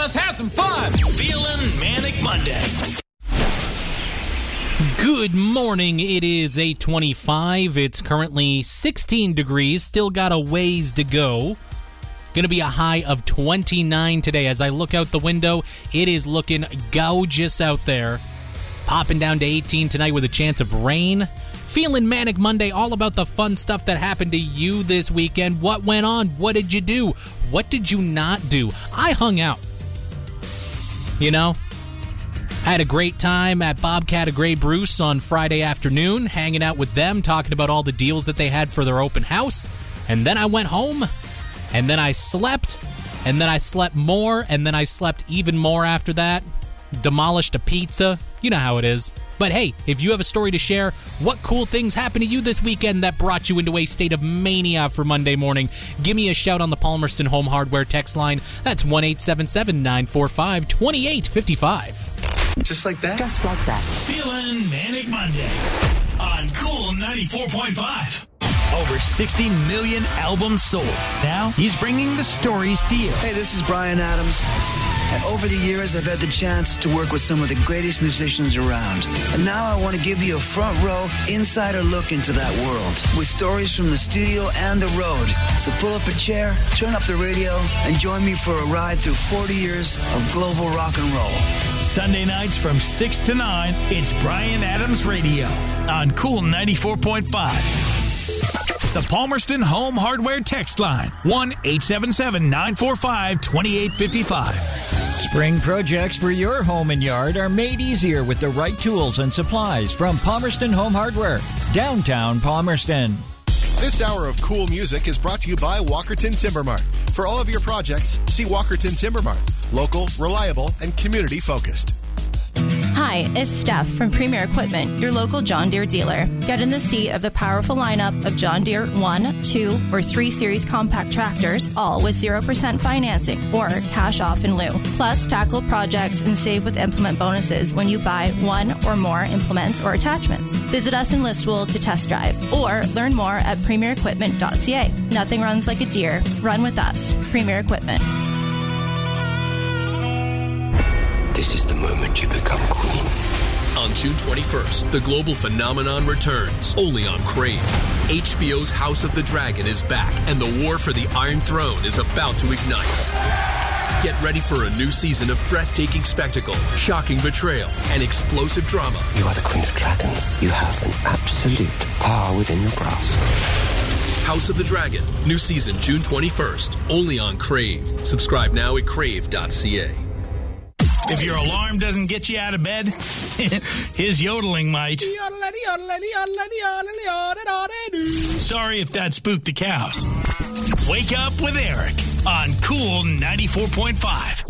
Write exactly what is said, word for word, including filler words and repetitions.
Let's have some fun. Feeling Manic Monday. Good morning. It is eight twenty-five. It's currently sixteen degrees. Still got a ways to go. Going to be a high of twenty-nine today. As I look out the window, it is looking gorgeous out there. Popping down to eighteen tonight with a chance of rain. Feeling Manic Monday, all about the fun stuff that happened to you this weekend. What went on? What did you do? What did you not do? I hung out. You know? I had a great time at Bobcat of Grey Bruce on Friday afternoon, hanging out with them, talking about all the deals that they had for their open house. And then I went home, and then I slept, and then I slept more, and then I slept even more after that. Demolished a pizza. You know how it is. But hey, if you have a story to share, what cool things happened to you this weekend that brought you into a state of mania for Monday morning? Give me a shout on the Palmerston Home Hardware text line. That's one eight seven seven, nine four five, two eight five five. Just like that? Just like that. Feeling Manic Monday on Cool ninety-four point five. Over sixty million albums sold. Now he's bringing the stories to you. Hey, this is Bryan Adams. And over the years, I've had the chance to work with some of the greatest musicians around. And now I want to give you a front row, insider look into that world with stories from the studio and the road. So pull up a chair, turn up the radio, and join me for a ride through forty years of global rock and roll. Sunday nights from six to nine, it's Bryan Adams Radio on Cool ninety-four point five. The Palmerston Home Hardware text line, one eight seven seven, nine four five, two eight five five. Spring projects for your home and yard are made easier with the right tools and supplies from Palmerston Home Hardware, downtown Palmerston. This hour of cool music is brought to you by Walkerton Timber Mart. For all of your projects, see Walkerton Timber Mart. Local, reliable, and community-focused. Hi, it's Steph from Premier Equipment, your local John Deere dealer. Get in the seat of the powerful lineup of John Deere one, two, or three Series compact tractors, all with zero percent financing or cash off in lieu. Plus, tackle projects and save with implement bonuses when you buy one or more implements or attachments. Visit us in Listowel to test drive or learn more at premier equipment dot c a. Nothing runs like a Deere. Run with us. Premier Equipment. This is the moment you become queen. On June twenty-first, the global phenomenon returns, only on Crave. H B O's House of the Dragon is back, and the war for the Iron Throne is about to ignite. Get ready for a new season of breathtaking spectacle, shocking betrayal, and explosive drama. You are the Queen of Dragons. You have an absolute power within your grasp. House of the Dragon, new season June twenty-first, only on Crave. Subscribe now at crave dot c a. If your alarm doesn't get you out of bed, his yodeling might. Sorry if that spooked the cows. Wake up with Eric on Cool ninety-four point five.